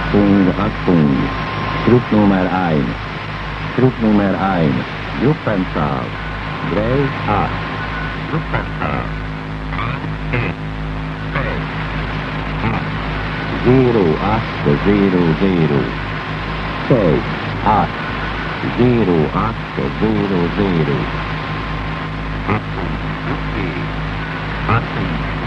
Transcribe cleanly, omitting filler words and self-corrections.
Achtung, groep nummer 1. Groep nummer 1. Groepenzaal 3-8. Groepenzaal 1, 2, 8, 0-8-0-0. 6, 8, 0-8-0-0. 18, 18.